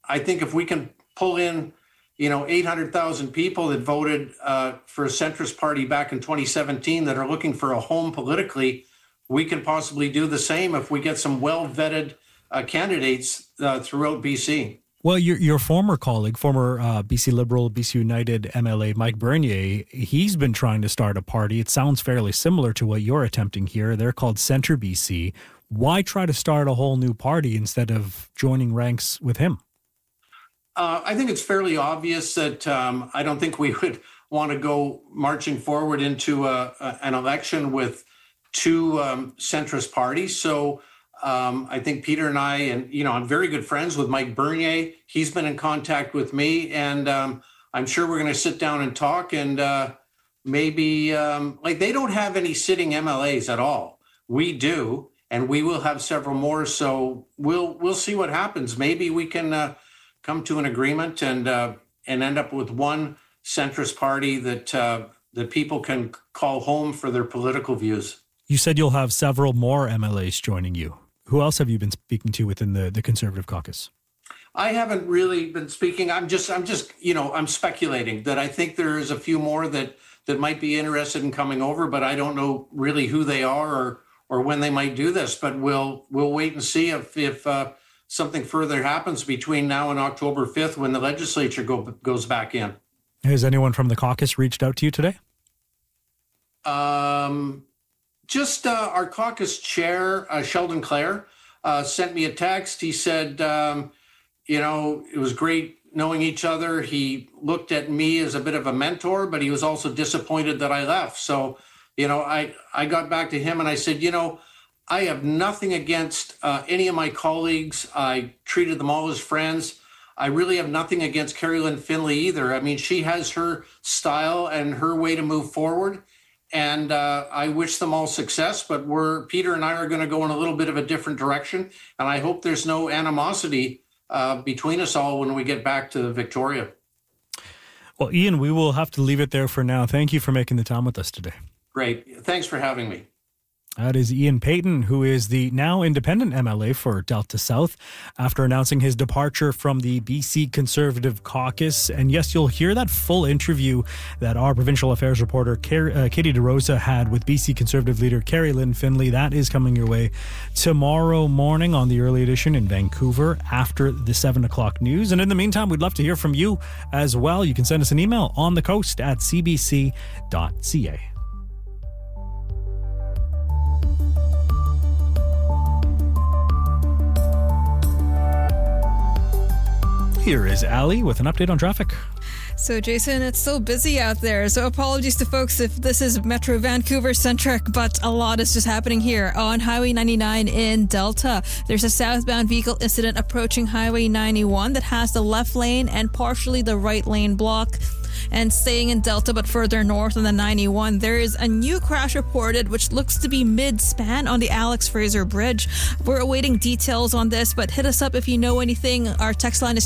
I think if we can pull in, 800,000 people that voted for a centrist party back in 2017 that are looking for a home politically, we can possibly do the same if we get some well-vetted candidates throughout BC. Well, your former colleague, former BC Liberal, BC United MLA Mike Bernier, he's been trying to start a party. It sounds fairly similar to what you're attempting here. They're called Centre BC. Why try to start a whole new party instead of joining ranks with him? I think it's fairly obvious that I don't think we would want to go marching forward into an election with two centrist parties. So I think Peter and I, and, I'm very good friends with Mike Bernier. He's been in contact with me, and I'm sure we're going to sit down and talk, and maybe they don't have any sitting MLAs at all. We do, and we will have several more. So we'll see what happens. Maybe we can come to an agreement and end up with one centrist party that people can call home for their political views. You said you'll have several more MLAs joining you. Who else have you been speaking to within the Conservative caucus? I haven't really been speaking. I'm just, I'm speculating that I think there is a few more that might be interested in coming over, but I don't know really who they are or when they might do this. But we'll wait and see if something further happens between now and October 5th when the legislature goes back in. Has anyone from the caucus reached out to you today? Just our caucus chair, Sheldon Clare, sent me a text. He said, it was great knowing each other. He looked at me as a bit of a mentor, but he was also disappointed that I left. So, I got back to him and I said, I have nothing against any of my colleagues. I treated them all as friends. I really have nothing against Carrie Lynn Finlay either. I mean, she has her style and her way to move forward. And I wish them all success, but Peter and I are going to go in a little bit of a different direction. And I hope there's no animosity between us all when we get back to Victoria. Well, Ian, we will have to leave it there for now. Thank you for making the time with us today. Great. Thanks for having me. That is Ian Paton, who is the now independent MLA for Delta South, after announcing his departure from the BC Conservative Caucus. And yes, you'll hear that full interview that our provincial affairs reporter Katie DeRosa had with BC Conservative leader Carrie Lynn Finlay. That is coming your way tomorrow morning on the early edition in Vancouver after the 7 o'clock news. And in the meantime, we'd love to hear from you as well. You can send us an email on the coast at cbc.ca. Here is Ali with an update on traffic. So, Jason, it's so busy out there. So apologies to folks if this is Metro Vancouver centric, but a lot is just happening here on Highway 99 in Delta. There's a southbound vehicle incident approaching Highway 91 that has the left lane and partially the right lane blocked. And staying in Delta but further north on the 91, there is a new crash reported which looks to be mid-span on the Alex Fraser Bridge. We're awaiting details on this, but hit us up if you know anything. Our text line is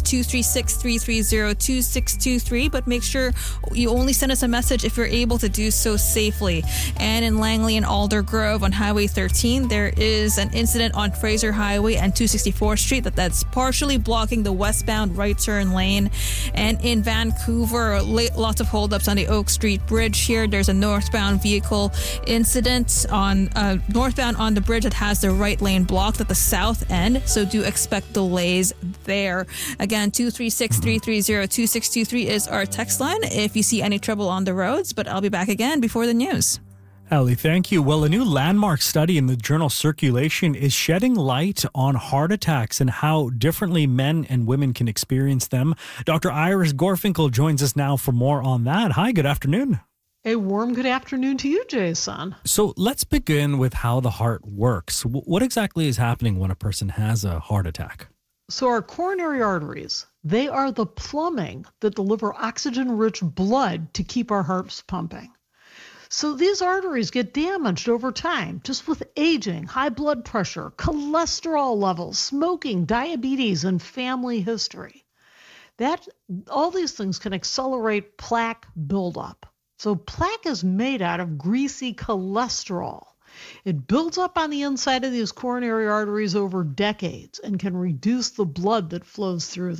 236-330-2623, but make sure you only send us a message if you're able to do so safely. And in Langley and Aldergrove on Highway 13, there is an incident on Fraser Highway and 264th Street that's partially blocking the westbound right turn lane. And in Vancouver, lots of holdups on the Oak Street Bridge here. There's a northbound vehicle incident on northbound on the bridge that has the right lane blocked at the south end, so do expect delays there. Again, 236-330-2623 is our text line if you see any trouble on the roads, but I'll be back again before the news. Ali, thank you. Well, a new landmark study in the journal Circulation is shedding light on heart attacks and how differently men and women can experience them. Dr. Iris Gorfinkel joins us now for more on that. Hi, good afternoon. A warm good afternoon to you, Jason. So let's begin with how the heart works. What exactly is happening when a person has a heart attack? So our coronary arteries, they are the plumbing that deliver oxygen-rich blood to keep our hearts pumping. So these arteries get damaged over time, just with aging, high blood pressure, cholesterol levels, smoking, diabetes, and family history. All these things can accelerate plaque buildup. So plaque is made out of greasy cholesterol. It builds up on the inside of these coronary arteries over decades and can reduce the blood that flows through them.